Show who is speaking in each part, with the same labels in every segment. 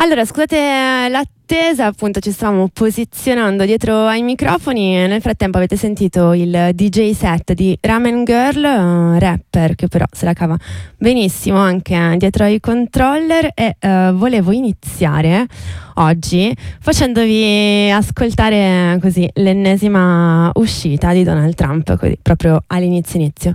Speaker 1: Allora, scusate l'attesa, appunto ci stavamo posizionando dietro ai microfoni e nel frattempo avete sentito il DJ set di Ramen Girl, rapper che però se la cava benissimo anche dietro ai controller, e volevo iniziare oggi facendovi ascoltare così l'ennesima uscita di Donald Trump, così proprio all'inizio.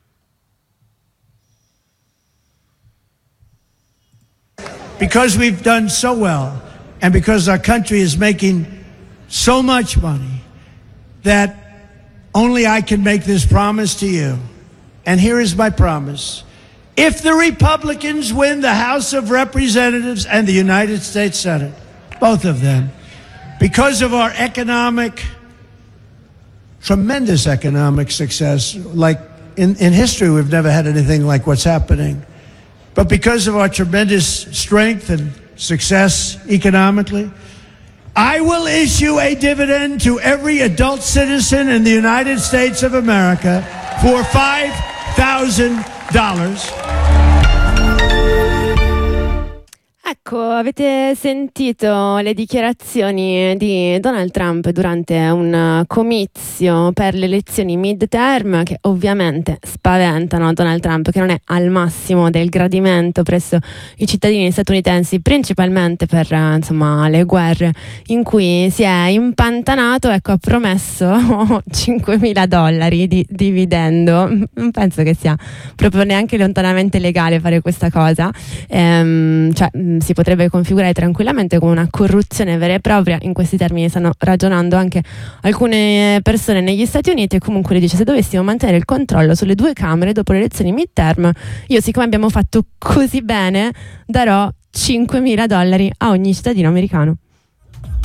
Speaker 2: Because we've done so well and because our country is making so much money that only I can make this promise to you. And here is my promise. If the Republicans win the House of Representatives and the United States Senate, both of them, because of our tremendous economic success, like in history we've never had anything like what's happening. But because of our tremendous strength and success economically, I will issue a dividend to every adult citizen in the United States of America for $5,000.
Speaker 1: Ecco, avete sentito le dichiarazioni di Donald Trump durante un comizio per le elezioni midterm che ovviamente spaventano Donald Trump, che non è al massimo del gradimento presso i cittadini statunitensi, principalmente per le guerre in cui si è impantanato. Ecco, ha promesso $5.000 di dividendo. Non penso che sia proprio neanche lontanamente legale fare questa cosa, si potrebbe configurare tranquillamente come una corruzione vera e propria. In questi termini stanno ragionando anche alcune persone negli Stati Uniti, e comunque le dice: se dovessimo mantenere il controllo sulle due camere dopo le elezioni midterm, io, siccome abbiamo fatto così bene, darò $5.000 a ogni cittadino americano.